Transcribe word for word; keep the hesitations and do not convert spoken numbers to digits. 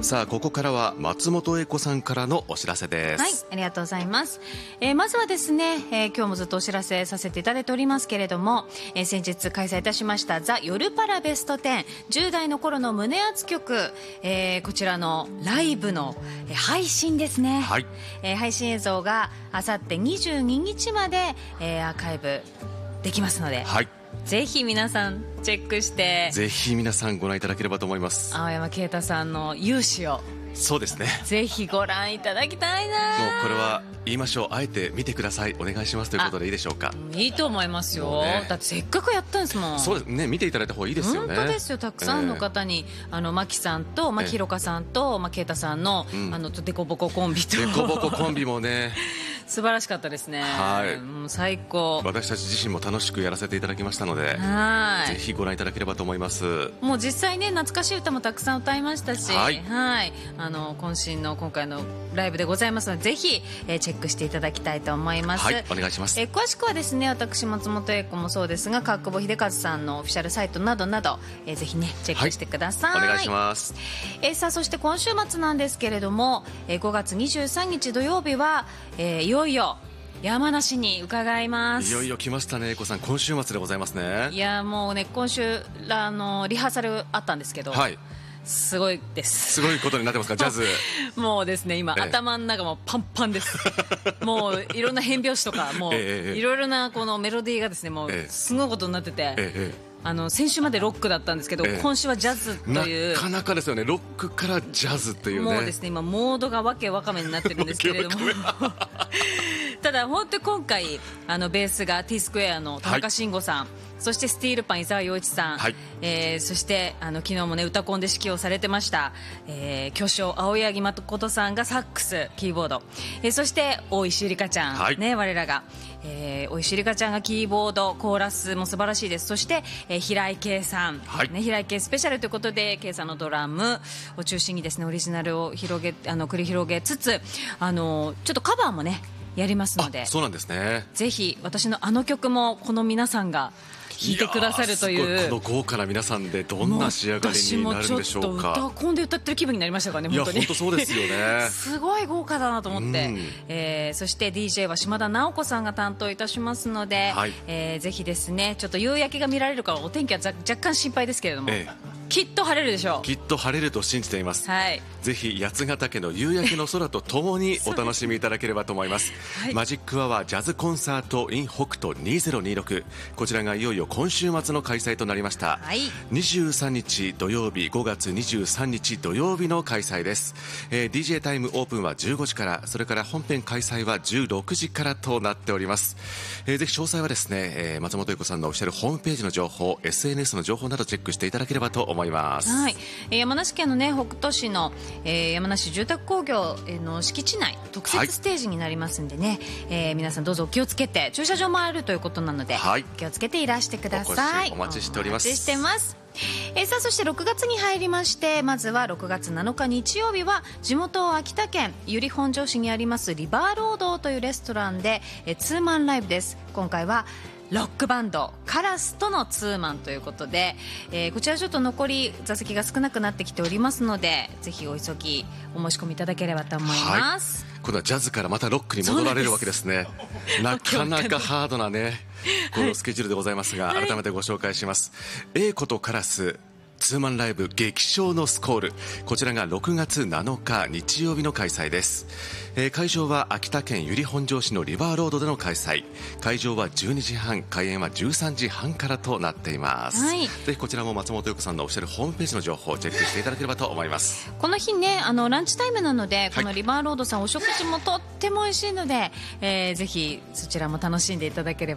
さあここからは松本英子さんからのお知らせです。 はい、ありがとうございます。えー、まずはですね、えー、今日もずっとお知らせさせていただいておりますけれども、えー、先日開催いたしましたザ・夜パラベストテン、じゅう代の頃の胸熱曲、えー、こちらのライブの、えー、配信ですね、 はい、 えー、配信映像があさってにじゅうににちまで、えー、アーカイブできますので、 はい、 ぜひ皆さんチェックしてぜひ皆さんご覧いただければと思います。 青山啓太さんの勇姿をそうですね、 ぜひご覧いただきたいな。 もうこれは言いましょう、あえて見てください、お願いしますということでいいでしょうか。 いいと思いますよ、ね、だってせっかくやったんですもん。 そうですね、見ていただいた方がいいですよね。 本当ですよ、たくさんの方に、えー、あのマキさんと、まあ、ひろかさんと、まあ、啓太さんの、うん、あのデコボココンビとデコボココンビもね素晴らしかったですね。 はい、 もう最高。 私たち自身も楽しくやらせていただきましたので、 はい、 ぜひご覧いただければと思います。 もう実際ね、懐かしい歌もたくさん歌いましたし、 はい、 はい、あの渾身の今回のライブでございますので、ぜひ、えー、チェックしていただきたいと思います。 はい、お願いします。 えー、詳しくはですね、私松本英子もそうですが、川久保秀和さんのオフィシャルサイトなどなど、えー、ぜひねチェックしてください。 はい、お願いします。 えー、さあそして今週末なんですけれども、えー、ごがつにじゅうさんにち土曜日は、えー、いよいよ山梨に伺います。 いよいよ来ましたね、英子さん、今週末でございますね。 いやもうね、今週あのリハーサルあったんですけど、 はい、 すごいです。 すごいことになってますか、ジャズもうですね、今、ええ、頭の中もパンパンですもういろんな変拍子とか、もう、ええ、いろいろなこのメロディーがですね、もうすごいことになってて、え、あの先週までロックだったんですけど、今週はジャズという、 なかなかですよね、ロックからジャズっていうね。 もうですね、今モードがわけわかめになってるんですけれどもただ本当に今回あのベースが T スクエアの田中慎吾さん、はい、そしてスティールパン伊沢洋一さん、はい、えー、そしてあの昨日もね歌コンで指揮をされてました、えー、巨匠青柳誠さんがサックスキーボード、えー、そして大石ゆりかちゃん、はい、ね、我らが、えー、大石ゆりかちゃんがキーボードコーラスも素晴らしいです。そして、えー、平井圭さん、はい、ね、平井圭スペシャルということで圭さんのドラムを中心にですねオリジナルを広げあの繰り広げつつ、あのちょっとカバーもねやりますので、 そうなんですね、 ぜひ私のあの曲もこの皆さんが弾いてくださるという、 いや、この豪華な皆さんでどんな仕上がりになるんでしょうか。 私もちょっと歌コンで歌ってる気分になりましたからね、本当に。 いや本当そうですよねすごい豪華だなと思って、うん、えー、そして ディージェー は島田直子さんが担当いたしますので、はい、えー、ぜひですね、ちょっと夕焼けが見られるかお天気は若干心配ですけれども、ええ、きっと晴れるでしょう。 きっと晴れると信じています、はい、ぜひ八ヶ岳の夕焼けの空とともにお楽しみいただければと思います、はい、マジックアワージャズコンサート in 北斗にせんにじゅうろく、こちらがいよいよ今週末の開催となりました、はい、にじゅうさんにち土曜日、ごがつにじゅうさんにち土曜日の開催です、えー、ディージェー タイムオープンはじゅうごじから、それから本編開催はじゅうろくじからとなっております、えー、ぜひ詳細はですね、えー、松本英子さんのオフィシャルホームページの情報、 エスエヌエス の情報などチェックしていただければと思います。 はい、山梨県の、ね、北杜市の、えー、山梨住宅工業の敷地内特設ステージになりますんでね、はい、えー、皆さんどうぞお気をつけて、駐車場もあるということなので、はい、気をつけていらしてください。 お待ちしております。 お待ちしてます。えー、さあそしてろくがつに入りまして、まずはろくがつなのか日曜日は地元秋田県由利本荘市にありますリバーロードというレストランで、えー、ツーマンライブです。今回はロックバンドカラスとのツーマンということで、えー、こちらちょっと残り座席が少なくなってきておりますので、ぜひお急ぎお申し込みいただければと思います、 はい、今度はジャズからまたロックに戻られるわけですね。なかなかハードなねこのスケジュールでございますが、はい、改めてご紹介します。英子とカラスツーマンライブ激唱のスコール、こちらがろくがつなのか日曜日の開催です、えー、会場は秋田県由利本荘市のリバーロードでの開催。会場はじゅうにじはん、開演はじゅうさんじはんからとなっています、はい、ぜひこちらも松本英子さんのオフィシャルホームページの情報をチェックしていただければと思います。 この日ね、あのランチタイムなので、このリバーロードさん、はい、お食事もとっても美味しいので、えー、ぜひそちらも楽しんでいただければ